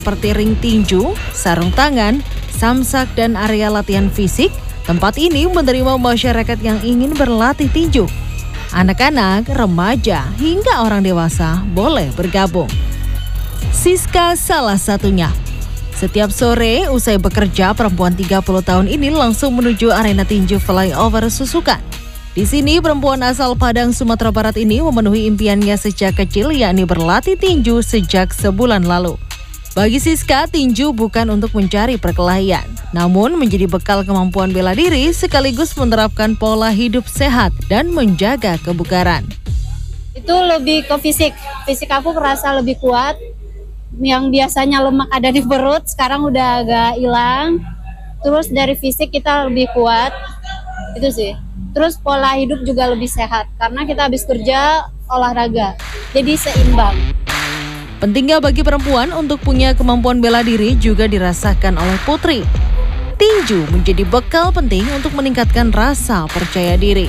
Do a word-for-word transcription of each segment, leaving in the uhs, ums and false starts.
seperti ring tinju, sarung tangan, samsak, dan area latihan fisik. Tempat ini menerima masyarakat yang ingin berlatih tinju. Anak-anak, remaja, hingga orang dewasa boleh bergabung. Siska salah satunya. Setiap sore, usai bekerja, perempuan tiga puluh tahun ini langsung menuju arena tinju flyover Susukan. Di sini, perempuan asal Padang, Sumatera Barat ini memenuhi impiannya sejak kecil, yakni berlatih tinju sejak sebulan lalu. Bagi Siska, tinju bukan untuk mencari perkelahian, namun menjadi bekal kemampuan bela diri sekaligus menerapkan pola hidup sehat dan menjaga kebugaran. Itu lebih ke fisik, fisik aku kerasa lebih kuat. Yang biasanya lemak ada di perut, sekarang udah agak hilang. Terus dari fisik kita lebih kuat, itu sih. Terus pola hidup juga lebih sehat, karena kita habis kerja olahraga, jadi seimbang. Pentingnya bagi perempuan untuk punya kemampuan bela diri juga dirasakan oleh Putri. Tinju menjadi bekal penting untuk meningkatkan rasa percaya diri.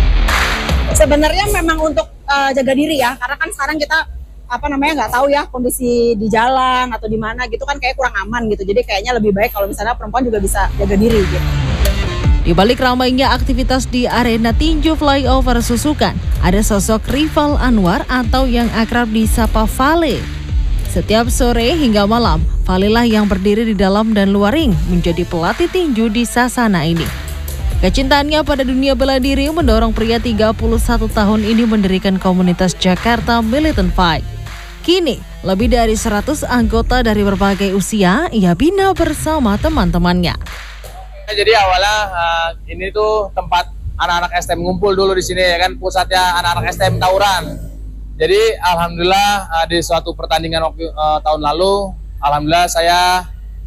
Sebenarnya memang untuk uh, jaga diri ya, karena kan sekarang kita apa namanya nggak tahu ya kondisi di jalan atau di mana gitu kan kayak kurang aman gitu. Jadi kayaknya lebih baik kalau misalnya perempuan juga bisa jaga diri gitu. Di balik ramainya aktivitas di arena tinju flyover Susukan, ada sosok Rival Anwar atau yang akrab disapa Vale. Setiap sore hingga malam, Vale lah yang berdiri di dalam dan luar ring menjadi pelatih tinju di sasana ini. Kecintaannya pada dunia bela diri mendorong pria tiga puluh satu tahun ini mendirikan komunitas Jakarta Militant Fight. Kini, lebih dari seratus anggota dari berbagai usia ia bina bersama teman-temannya. Jadi awalnya uh, ini tuh tempat anak-anak S T M ngumpul dulu di sini ya kan, pusatnya anak-anak S T M tawuran. Jadi alhamdulillah uh, di suatu pertandingan uh, tahun lalu, alhamdulillah saya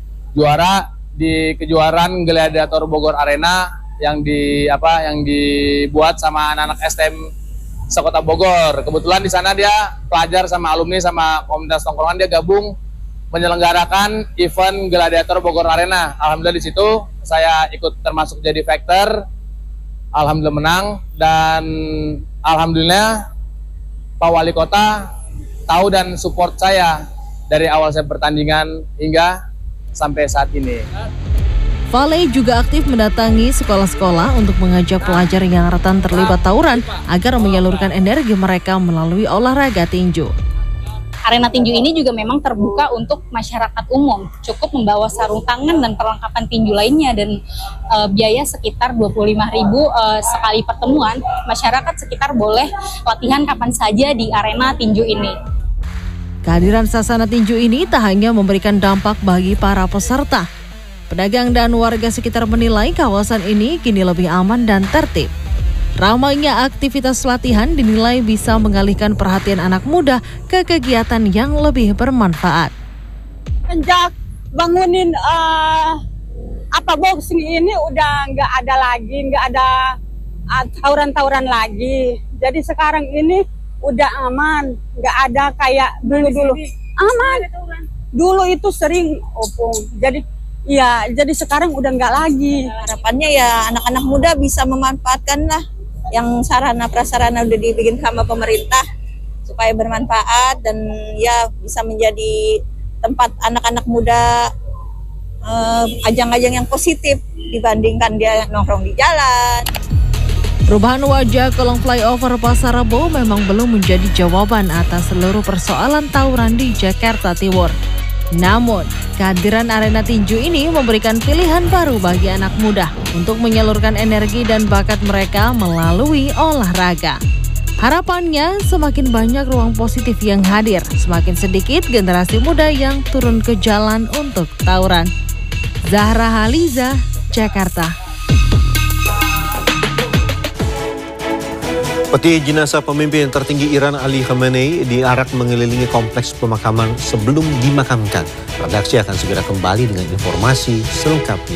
juara di kejuaraan Gladiator Bogor Arena yang di apa yang dibuat sama anak-anak S T M sekota Bogor. Kebetulan di sana dia pelajar sama alumni sama komunitas tongkrongan, dia gabung menyelenggarakan event Gladiator Bogor Arena. Alhamdulillah di situ saya ikut termasuk jadi fighter. Alhamdulillah menang dan alhamdulillah Pak Wali Kota tahu dan support saya dari awal saya pertandingan hingga sampai saat ini. Vale juga aktif mendatangi sekolah-sekolah untuk mengajak pelajar yang rentan terlibat tawuran agar menyalurkan energi mereka melalui olahraga tinju. Arena tinju ini juga memang terbuka untuk masyarakat umum. Cukup membawa sarung tangan dan perlengkapan tinju lainnya dan e, biaya sekitar dua puluh lima ribu e, sekali pertemuan. Masyarakat sekitar boleh latihan kapan saja di arena tinju ini. Kehadiran sasana tinju ini tak hanya memberikan dampak bagi para peserta. Pedagang dan warga sekitar menilai kawasan ini kini lebih aman dan tertib. Ramainya aktivitas latihan dinilai bisa mengalihkan perhatian anak muda ke kegiatan yang lebih bermanfaat. Sejak bangunin uh, apa boxing ini udah nggak ada lagi, nggak ada uh, tawuran-tawuran lagi. Jadi sekarang ini udah aman, nggak ada kayak dulu-dulu. Aman. Dulu itu sering opung. Jadi ya, jadi sekarang udah nggak lagi. Harapannya ya anak-anak muda bisa memanfaatkan lah yang sarana prasarana udah dibikin sama pemerintah supaya bermanfaat dan ya bisa menjadi tempat anak-anak muda ajang-ajang eh, yang positif dibandingkan dia nongkrong di jalan. Perubahan wajah kolong flyover Pasar Rebo memang belum menjadi jawaban atas seluruh persoalan tawuran di Jakarta Timur. Namun, kehadiran arena tinju ini memberikan pilihan baru bagi anak muda untuk menyalurkan energi dan bakat mereka melalui olahraga. Harapannya, semakin banyak ruang positif yang hadir, semakin sedikit generasi muda yang turun ke jalan untuk tawuran. Zahra Haliza, Jakarta. Peti jenazah pemimpin tertinggi Iran Ali Khamenei diarak mengelilingi kompleks pemakaman sebelum dimakamkan. Redaksi akan segera kembali dengan informasi selengkapnya.